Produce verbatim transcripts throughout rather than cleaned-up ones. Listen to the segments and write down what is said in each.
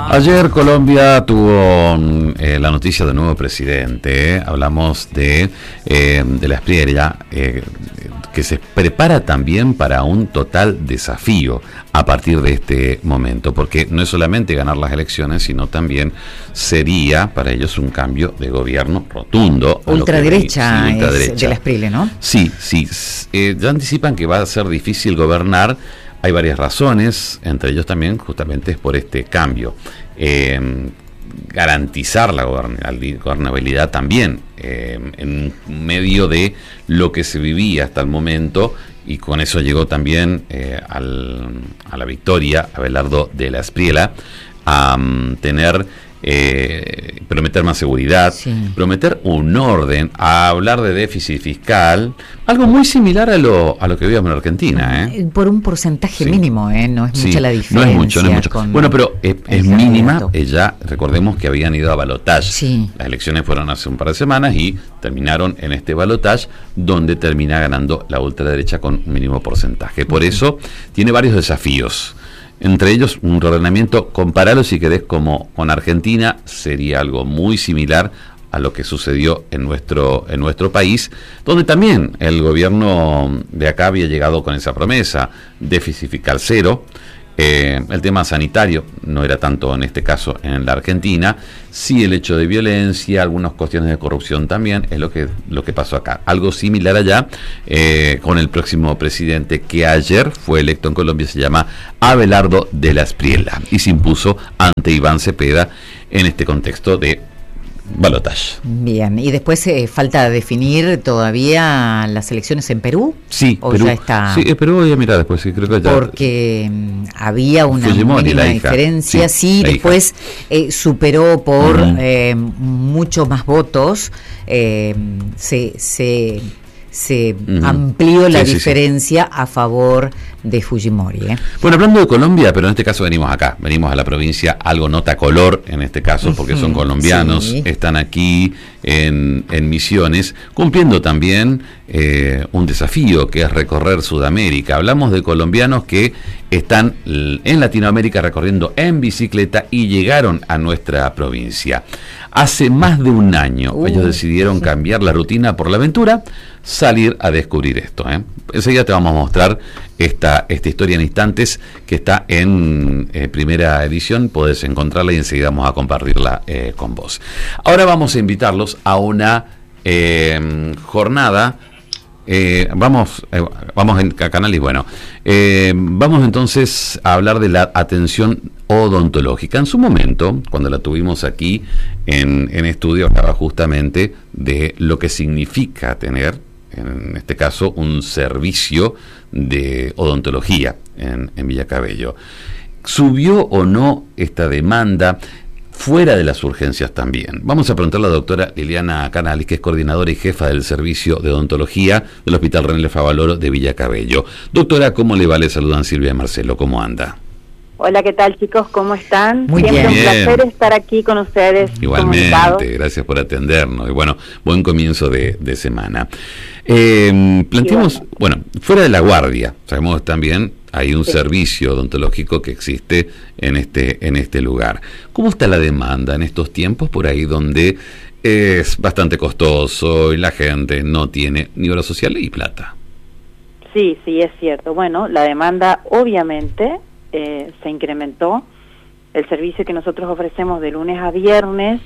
Ayer Colombia tuvo eh, la noticia de nuevo presidente. ¿eh? Hablamos de, eh, de la Espriella, eh, que se prepara también para un total desafío a partir de este momento, porque no es solamente ganar las elecciones, sino también sería para ellos un cambio de gobierno rotundo. Ultraderecha, sí, ultraderecha. Es de la Espriella, ¿no? Sí, sí. Eh, ya anticipan que va a ser difícil gobernar. Hay varias razones, entre ellos también justamente es por este cambio. Eh, garantizar la gobernabilidad también, eh, en medio de lo que se vivía hasta el momento, y con eso llegó también eh, al, a la victoria Abelardo de la Espriella, a um, tener... Eh, prometer más seguridad, sí. prometer un orden, a hablar de déficit fiscal, algo muy similar a lo a lo que vivimos en Argentina, ¿eh? Por un porcentaje sí. mínimo, ¿eh? No es sí. mucha la diferencia. No es mucho, no es mucho. Bueno, pero es, es mínima. Ella, recordemos que habían ido a balotaje. Sí. Las elecciones fueron hace un par de semanas y terminaron en este balotaje, donde termina ganando la ultraderecha con un mínimo porcentaje. Por uh-huh. eso tiene varios desafíos. Entre ellos, un reordenamiento, comparalo si querés como con Argentina, sería algo muy similar a lo que sucedió en nuestro en nuestro país, donde también el gobierno de acá había llegado con esa promesa, déficit fiscal cero. Eh, el tema sanitario no era tanto en este caso en la Argentina, sí el hecho de violencia, algunas cuestiones de corrupción también, es lo que lo que pasó acá. Algo similar allá eh, con el próximo presidente que ayer fue electo en Colombia, se llama Abelardo de la Espriella, y se impuso ante Iván Cepeda en este contexto de balotaje. Bien, y después eh, falta definir todavía las elecciones en Perú. Sí, ¿O Perú. Ya está? Sí, Perú voy a mirar después, sí, creo que ya. Porque um, había una Fujimori, mínima la hija. diferencia, sí, sí después eh, superó por uh-huh. eh, muchos más votos, eh, se, se, se uh-huh. amplió la sí, diferencia sí, sí. a favor de Fujimori. ¿eh? Bueno, hablando de Colombia, pero en este caso venimos acá, venimos a la provincia, algo nota color en este caso, porque son colombianos, sí. están aquí en, en Misiones, cumpliendo también eh, un desafío que es recorrer Sudamérica. Hablamos de colombianos que están en Latinoamérica recorriendo en bicicleta y llegaron a nuestra provincia. Hace más de un año uh, ellos decidieron sí. cambiar la rutina por la aventura, salir a descubrir esto. ¿eh? Enseguida te vamos a mostrar esta, esta historia en instantes, que está en eh, primera edición, podés encontrarla y enseguida vamos a compartirla eh, con vos. Ahora vamos a invitarlos a una eh, jornada. Eh, vamos eh, vamos en Canalis, bueno, eh, vamos entonces a hablar de la atención odontológica. En su momento, cuando la tuvimos aquí en, en estudio, hablaba justamente de lo que significa tener, en este caso, un servicio de odontología en, en Villa Cabello. ¿Subió o no esta demanda? Fuera de las urgencias también. Vamos a preguntarle a la doctora Liliana Canalis, que es coordinadora y jefa del servicio de odontología del Hospital René Favaloro de Villa Cabello. Doctora, ¿cómo le va? Le saludan Silvia y Marcelo. ¿Cómo anda? Hola, ¿qué tal, chicos? ¿Cómo están? Muy Siempre bien. un placer estar aquí con ustedes. Igualmente, gracias por atendernos. Y bueno, buen comienzo de, de semana. Eh, planteamos, bueno, fuera de la guardia, sabemos también hay un sí. servicio odontológico que existe en este en este lugar. ¿Cómo está la demanda en estos tiempos por ahí donde es bastante costoso y la gente no tiene ni obra social ni plata? Sí, sí, es cierto. Bueno, la demanda obviamente eh, se incrementó. El servicio que nosotros ofrecemos de lunes a viernes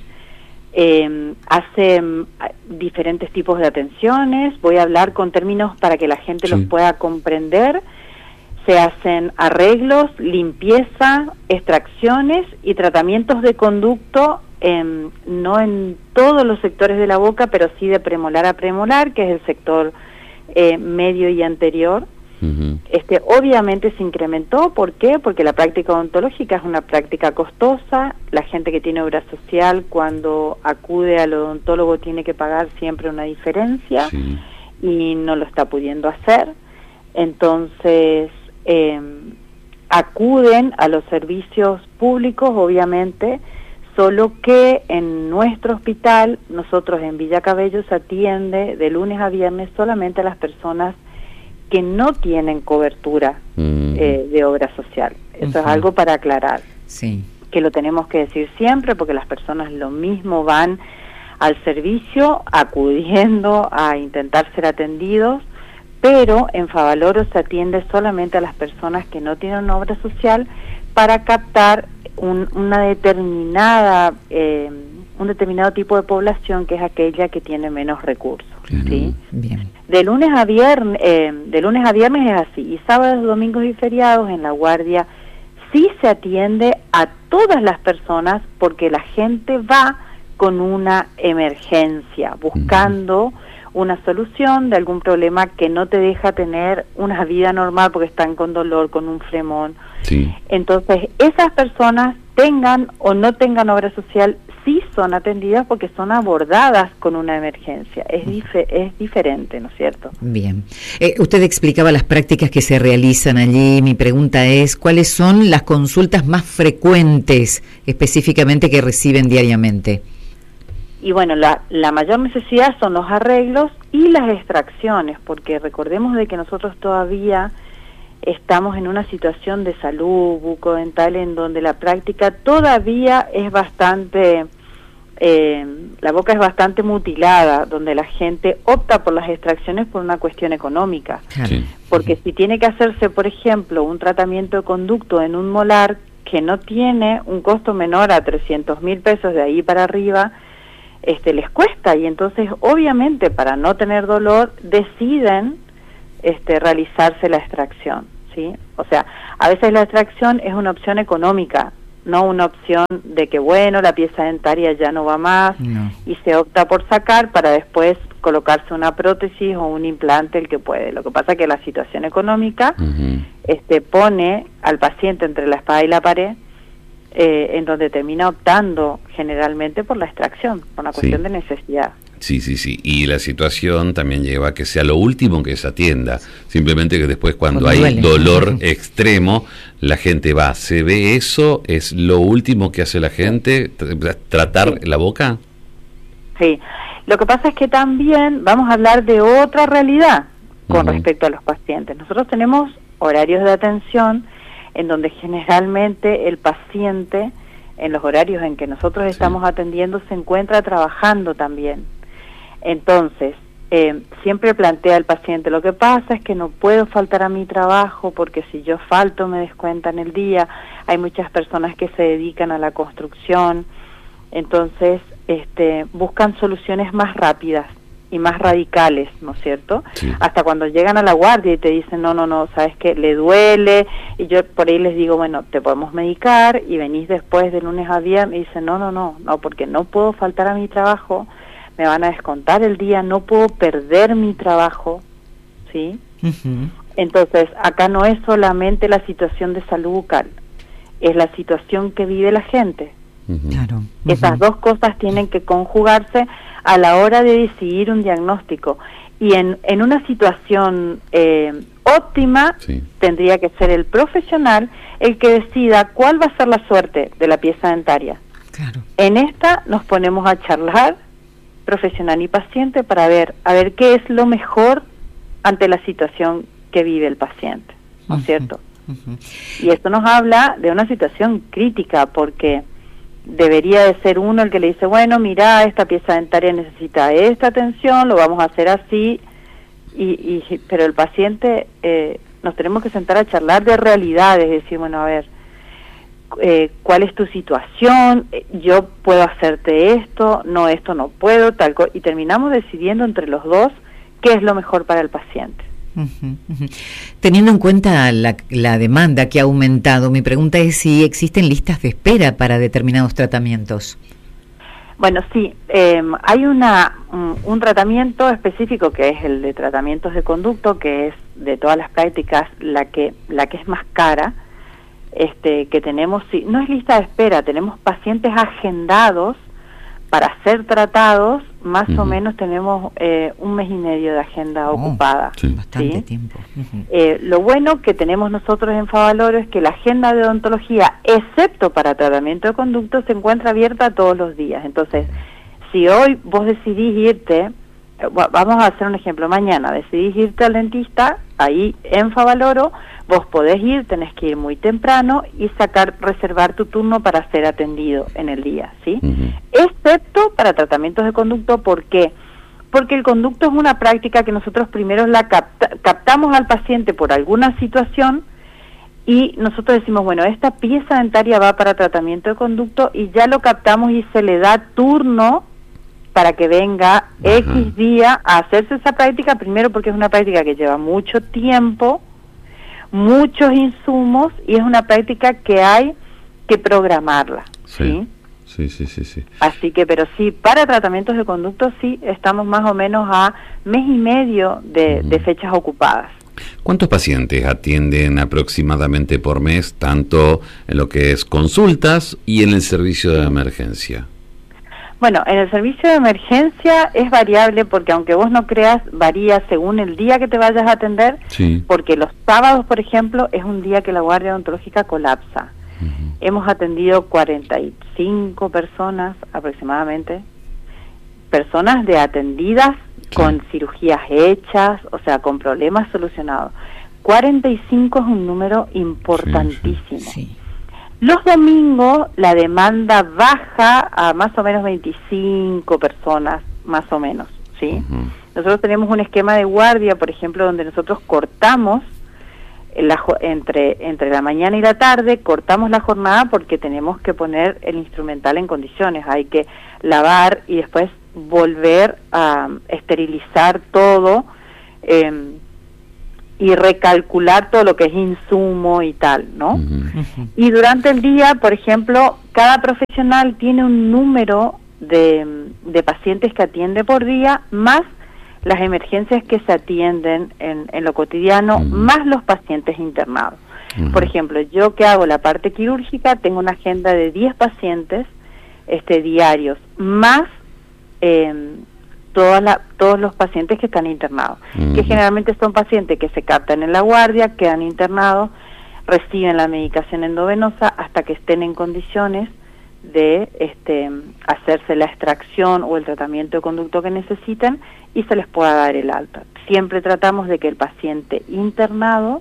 eh, hace um, diferentes tipos de atenciones. Voy a hablar con términos para que la gente sí. los pueda comprender. Se hacen arreglos, limpieza, extracciones y tratamientos de conducto, eh, no en todos los sectores de la boca, pero sí de premolar a premolar, que es el sector eh, medio y anterior. Uh-huh. Este, obviamente se incrementó. ¿Por qué? Porque la práctica odontológica es una práctica costosa. La gente que tiene obra social, cuando acude al odontólogo, tiene que pagar siempre una diferencia sí. y no lo está pudiendo hacer. Entonces, Eh, acuden a los servicios públicos, obviamente, solo que en nuestro hospital, nosotros en Villa Cabello, se atiende de lunes a viernes solamente a las personas que no tienen cobertura mm. eh, de obra social. Eso uh-huh. es algo para aclarar. Sí. que lo tenemos que decir siempre, porque las personas lo mismo van al servicio acudiendo a intentar ser atendidos, pero en Favaloro se atiende solamente a las personas que no tienen obra social para captar un, una determinada eh, un determinado tipo de población, que es aquella que tiene menos recursos. ¿Sí? Bien. De lunes a viernes, eh, de lunes a viernes es así, y sábados, domingos y feriados en la guardia sí se atiende a todas las personas, porque la gente va con una emergencia, buscando una solución de algún problema que no te deja tener una vida normal porque están con dolor, con un fremón. Sí. Entonces, esas personas, tengan o no tengan obra social, sí son atendidas porque son abordadas con una emergencia. Es, dif- es diferente, ¿no es cierto? Bien. Eh, usted explicaba las prácticas que se realizan allí. Mi pregunta es, ¿cuáles son las consultas más frecuentes específicamente que reciben diariamente? Y bueno, la, la mayor necesidad son los arreglos y las extracciones, porque recordemos de que nosotros todavía estamos en una situación de salud bucodental en donde la práctica todavía es bastante, eh, la boca es bastante mutilada, donde la gente opta por las extracciones por una cuestión económica. Sí. Porque si tiene que hacerse, por ejemplo, un tratamiento de conducto en un molar que no tiene un costo menor a trescientos mil pesos de ahí para arriba, este les cuesta, y entonces obviamente para no tener dolor deciden este realizarse la extracción, ¿sí? O sea, a veces la extracción es una opción económica, no una opción de que bueno, la pieza dentaria ya no va más, no. y se opta por sacar para después colocarse una prótesis o un implante el que puede. Lo que pasa es que la situación económica Uh-huh. este pone al paciente entre la espada y la pared, Eh, en donde termina optando generalmente por la extracción, por una cuestión Sí. de necesidad. Sí, sí, sí. Y la situación también lleva a que sea lo último que se atienda. Simplemente que después cuando Cuando hay duele. dolor extremo, la gente va. ¿Se ve eso? ¿Es lo último que hace la gente? Tr- ¿Tratar Sí. la boca? Sí, lo que pasa es que también vamos a hablar de otra realidad con Ujú. respecto a los pacientes. Nosotros tenemos horarios de atención en donde generalmente el paciente, en los horarios en que nosotros Sí. estamos atendiendo, se encuentra trabajando también. Entonces, eh, siempre plantea el paciente, lo que pasa es que no puedo faltar a mi trabajo porque si yo falto me descuentan el día. Hay muchas personas que se dedican a la construcción, entonces este, buscan soluciones más rápidas y más radicales, ¿no es cierto? Sí. Hasta cuando llegan a la guardia y te dicen, no, no, no, ¿sabes qué? Le duele, y yo por ahí les digo, bueno, te podemos medicar, y venís después de lunes a viernes, y dicen, no, no, no, no, porque no puedo faltar a mi trabajo, me van a descontar el día, no puedo perder mi trabajo, ¿sí? Uh-huh. Entonces, acá no es solamente la situación de salud bucal, es la situación que vive la gente. Uh-huh. Claro. Esas Uh-huh. dos cosas tienen que conjugarse a la hora de decidir un diagnóstico. Y en, en una situación eh, óptima, Sí. tendría que ser el profesional el que decida cuál va a ser la suerte de la pieza dentaria. Claro. En esta nos ponemos a charlar, profesional y paciente, para ver, a ver qué es lo mejor ante la situación que vive el paciente, ¿no es Ujú. cierto? Uh-huh. Y esto nos habla de una situación crítica, porque debería de ser uno el que le dice, bueno, mira, esta pieza dentaria necesita esta atención, lo vamos a hacer así, y, y pero el paciente, eh, nos tenemos que sentar a charlar de realidades, decir, bueno, a ver, eh, ¿cuál es tu situación? Eh, yo puedo hacerte esto, no, esto no puedo, tal co- y terminamos decidiendo entre los dos qué es lo mejor para el paciente. Uh-huh, uh-huh. Teniendo en cuenta la, la demanda que ha aumentado, mi pregunta es si existen listas de espera para determinados tratamientos. Bueno, sí, eh, hay una un, un tratamiento específico que es el de tratamientos de conducto, que es de todas las prácticas la que la que es más cara, este que tenemos, sí, no es lista de espera, tenemos pacientes agendados para ser tratados, más Uh-huh. o menos tenemos eh, un mes y medio de agenda Oh, ocupada. sí. Bastante ¿sí? tiempo. Uh-huh. Eh, lo bueno que tenemos nosotros en Favaloro es que la agenda de odontología, excepto para tratamiento de conducto, se encuentra abierta todos los días. Entonces, si hoy vos decidís irte vamos a hacer un ejemplo, mañana decidís irte al dentista, ahí en Favaloro, vos podés ir, tenés que ir muy temprano y sacar, reservar tu turno para ser atendido en el día, ¿sí? Uh-huh. Excepto para tratamientos de conducto, ¿por qué? Porque el conducto es una práctica que nosotros primero la capta, captamos al paciente por alguna situación y nosotros decimos, bueno, esta pieza dentaria va para tratamiento de conducto y ya lo captamos y se le da turno para que venga Ajá. X día a hacerse esa práctica, primero porque es una práctica que lleva mucho tiempo, muchos insumos y es una práctica que hay que programarla, ¿sí? ¿sí? Sí, sí, sí, sí. Así que, pero sí, para tratamientos de conducto sí estamos más o menos a mes y medio de, uh-huh. de fechas ocupadas. ¿Cuántos pacientes atienden aproximadamente por mes, tanto en lo que es consultas y en el servicio de emergencia? Bueno, en el servicio de emergencia es variable porque aunque vos no creas, varía según el día que te vayas a atender, sí. porque los sábados, por ejemplo, es un día que la guardia odontológica colapsa. Uh-huh. Hemos atendido cuarenta y cinco personas aproximadamente, personas de atendidas sí. con cirugías hechas, o sea, con problemas solucionados. cuarenta y cinco es un número importantísimo. Sí, sí. Sí. Los domingos la demanda baja a más o menos veinticinco personas, más o menos, ¿sí? Uh-huh. Nosotros tenemos un esquema de guardia, por ejemplo, donde nosotros cortamos la, entre, entre la mañana y la tarde, cortamos la jornada porque tenemos que poner el instrumental en condiciones, hay que lavar y después volver a esterilizar todo, eh, y recalcular todo lo que es insumo y tal, ¿no? Uh-huh. Y durante el día, por ejemplo, cada profesional tiene un número de, de pacientes que atiende por día, más las emergencias que se atienden en, en lo cotidiano, uh-huh. más los pacientes internados. Uh-huh. Por ejemplo, yo que hago la parte quirúrgica, tengo una agenda de diez pacientes este, diarios, más... Eh, Toda la, todos los pacientes que están internados, uh-huh. que generalmente son pacientes que se captan en la guardia, quedan internados, reciben la medicación endovenosa hasta que estén en condiciones de este, hacerse la extracción o el tratamiento de conducto que necesitan y se les pueda dar el alta. Siempre tratamos de que el paciente internado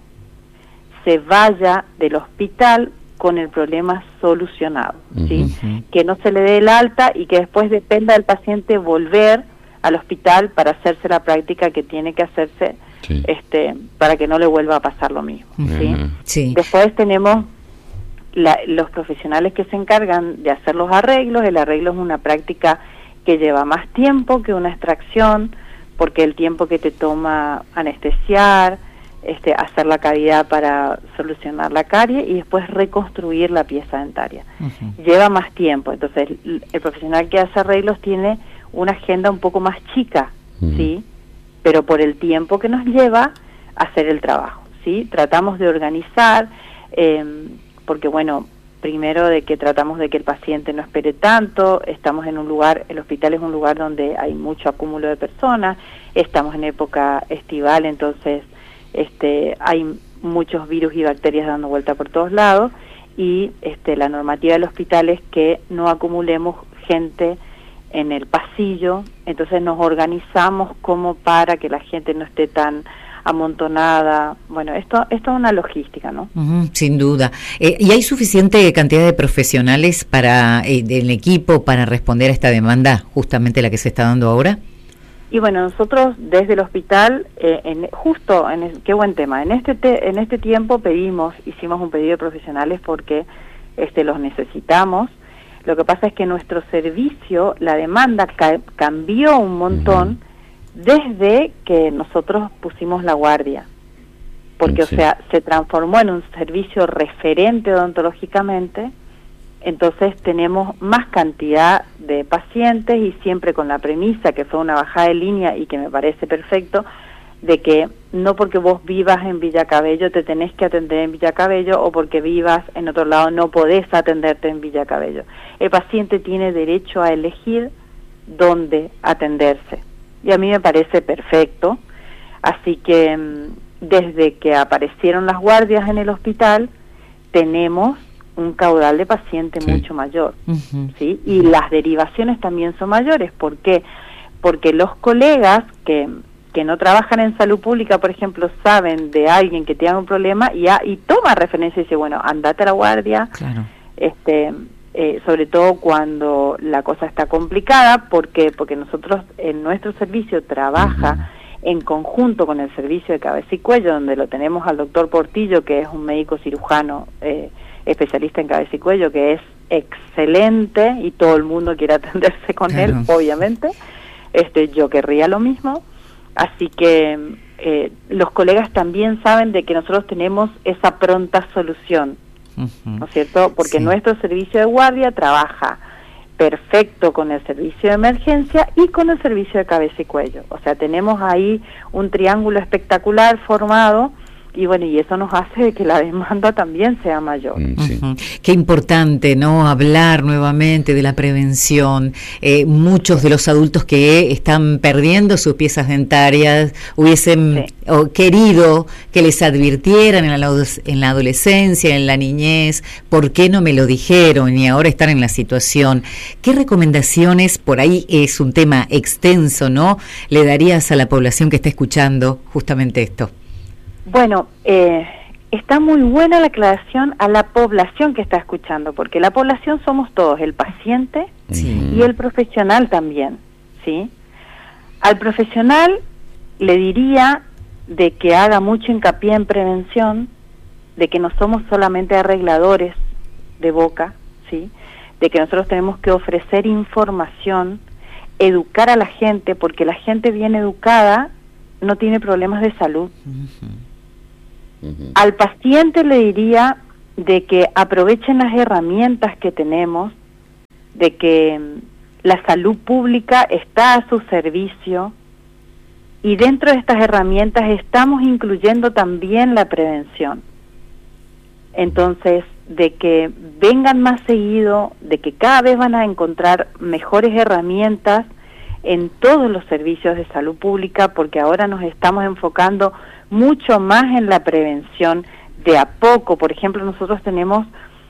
se vaya del hospital con el problema solucionado, uh-huh. ¿sí? Que no se le dé el alta y que después dependa del paciente volver al hospital para hacerse la práctica que tiene que hacerse, sí. este, para que no le vuelva a pasar lo mismo, ¿sí? Uh-huh. Sí. Después tenemos la, los profesionales que se encargan de hacer los arreglos. El arreglo es una práctica que lleva más tiempo que una extracción, porque el tiempo que te toma anestesiar, este, hacer la cavidad para solucionar la carie y después reconstruir la pieza dentaria. Uh-huh. Lleva más tiempo, entonces el, el profesional que hace arreglos tiene una agenda un poco más chica, uh-huh. ¿sí? Pero por el tiempo que nos lleva a hacer el trabajo, ¿sí? Tratamos de organizar, eh, porque bueno, primero de que tratamos de que el paciente no espere tanto, estamos en un lugar, el hospital es un lugar donde hay mucho acúmulo de personas, estamos en época estival, entonces este hay muchos virus y bacterias dando vuelta por todos lados, y este la normativa del hospital es que no acumulemos gente en el pasillo, entonces nos organizamos como para que la gente no esté tan amontonada. Bueno, esto, esto es una logística, ¿no? Uh-huh, sin duda. Eh, ¿Y hay suficiente cantidad de profesionales para eh, del equipo para responder a esta demanda, justamente la que se está dando ahora? Y bueno, nosotros desde el hospital, eh, en, justo, en el, qué buen tema, en este te, en este tiempo pedimos, hicimos un pedido de profesionales porque este los necesitamos. Lo que pasa es que nuestro servicio, la demanda ca- cambió un montón uh-huh. desde que nosotros pusimos la guardia, porque sí. o sea, se transformó en un servicio referente odontológicamente, entonces tenemos más cantidad de pacientes y siempre con la premisa que fue una bajada de línea y que me parece perfecto, de que no porque vos vivas en Villa Cabello te tenés que atender en Villa Cabello o porque vivas en otro lado no podés atenderte en Villa Cabello. El paciente tiene derecho a elegir dónde atenderse y a mí me parece perfecto, así que desde que aparecieron las guardias en el hospital tenemos un caudal de pacientes sí. mucho mayor, uh-huh. ¿sí? Y las derivaciones también son mayores, ¿por qué? porque los colegas que, que no trabajan en salud pública, por ejemplo, saben de alguien que tiene un problema y, a, y toma referencia y dice, bueno, andate a la guardia, claro. este eh, sobre todo cuando la cosa está complicada, porque porque nosotros en nuestro servicio trabaja uh-huh. en conjunto con el servicio de cabeza y cuello, donde lo tenemos al doctor Portillo, que es un médico cirujano eh, especialista en cabeza y cuello, que es excelente y todo el mundo quiere atenderse con claro. él, obviamente. Este, yo querría lo mismo, así que eh, los colegas también saben de que nosotros tenemos esa pronta solución, uh-huh. ¿no es cierto? Porque sí. nuestro servicio de guardia trabaja perfecto con el servicio de emergencia y con el servicio de cabeza y cuello, o sea, tenemos ahí un triángulo espectacular formado. Y bueno, y eso nos hace que la demanda también sea mayor. Mm, sí. Uh-huh. Qué importante, ¿no? Hablar nuevamente de la prevención. Eh, muchos de los adultos que están perdiendo sus piezas dentarias hubiesen sí. o querido que les advirtieran en la, en la adolescencia, en la niñez, ¿por qué no me lo dijeron? Y ahora están en la situación. ¿Qué recomendaciones, por ahí es un tema extenso, ¿no?, le darías a la población que está escuchando justamente esto? Bueno, eh, está muy buena la aclaración a la población que está escuchando, porque la población somos todos, el paciente sí. y el profesional también, ¿sí? Al profesional le diría de que haga mucho hincapié en prevención, de que no somos solamente arregladores de boca, ¿sí? De que nosotros tenemos que ofrecer información, educar a la gente, porque la gente bien educada no tiene problemas de salud. Uh-huh. Uh-huh. Al paciente le diría de que aprovechen las herramientas que tenemos, de que la salud pública está a su servicio y dentro de estas herramientas estamos incluyendo también la prevención. Entonces, de que vengan más seguido, de que cada vez van a encontrar mejores herramientas en todos los servicios de salud pública, porque ahora nos estamos enfocando mucho más en la prevención de a poco. Por ejemplo, nosotros tenemos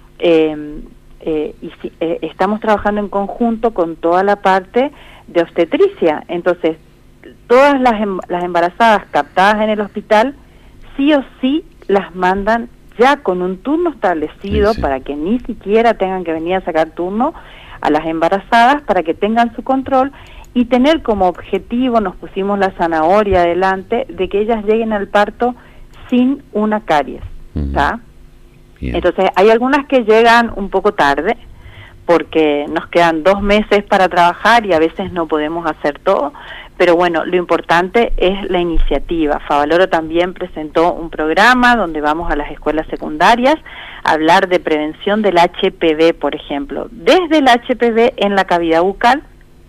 eh, eh, y si, eh, estamos trabajando en conjunto con toda la parte de obstetricia. Entonces, todas las, em, las embarazadas captadas en el hospital, sí o sí las mandan ya con un turno establecido, sí, sí. para que ni siquiera tengan que venir a sacar turno a las embarazadas, para que tengan su control y tener como objetivo, nos pusimos la zanahoria adelante, de que ellas lleguen al parto sin una caries, ¿está? Uh-huh. Entonces, hay algunas que llegan un poco tarde, porque nos quedan dos meses para trabajar y a veces no podemos hacer todo, pero bueno, lo importante es la iniciativa. Favaloro también presentó un programa donde vamos a las escuelas secundarias a hablar de prevención del H P V, por ejemplo. Desde el H P V en la cavidad bucal,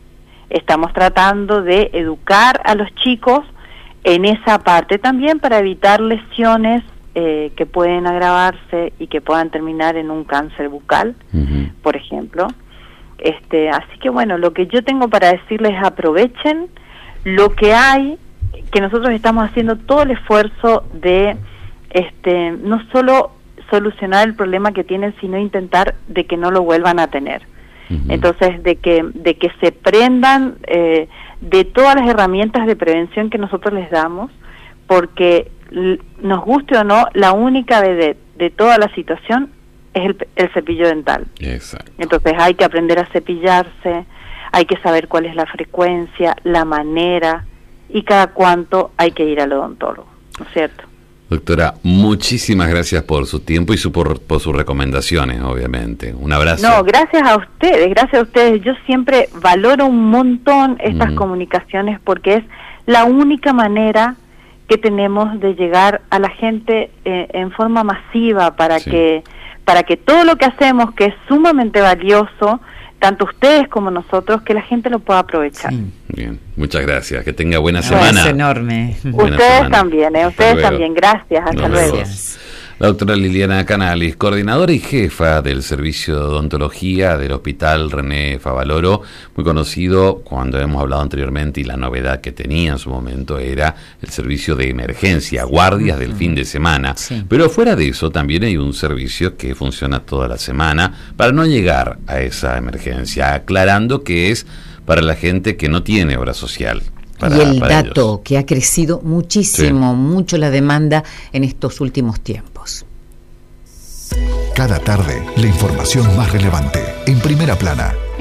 estamos tratando de educar a los chicos en esa parte también para evitar lesiones eh, que pueden agravarse y que puedan terminar en un cáncer bucal, uh-huh. por ejemplo. Este, así que bueno, lo que yo tengo para decirles, aprovechen lo que hay, que nosotros estamos haciendo todo el esfuerzo de este, no solo solucionar el problema que tienen, sino intentar de que no lo vuelvan a tener. Entonces, de que de que se prendan eh, de todas las herramientas de prevención que nosotros les damos, porque l- nos guste o no, la única vedette de toda la situación es el, el cepillo dental. Exacto. Entonces hay que aprender a cepillarse, hay que saber cuál es la frecuencia, la manera y cada cuánto hay que ir al odontólogo, ¿no es cierto? Doctora, muchísimas gracias por su tiempo y su, por, por sus recomendaciones, obviamente. Un abrazo. No, gracias a ustedes, gracias a ustedes. Yo siempre valoro un montón estas mm. comunicaciones, porque es la única manera que tenemos de llegar a la gente eh, en forma masiva para sí. que para que todo lo que hacemos, que es sumamente valioso, tanto ustedes como nosotros, que la gente lo pueda aprovechar. Sí. Bien, muchas gracias. Que tenga buena Un semana. Es enorme. Buena ustedes semana. También, ¿eh? Ustedes luego. también. Gracias. Hasta Nos luego. Vemos. La doctora Liliana Canalis, coordinadora y jefa del Servicio de Odontología del Hospital René Favaloro, muy conocido cuando hemos hablado anteriormente, y la novedad que tenía en su momento era el servicio de emergencia, guardias del fin de semana. Sí. Pero fuera de eso también hay un servicio que funciona toda la semana para no llegar a esa emergencia, aclarando que es para la gente que no tiene obra social. Para, y el dato ellos. que ha crecido muchísimo, sí. mucho la demanda en estos últimos tiempos. Cada tarde, la información más relevante, en Primera Plana.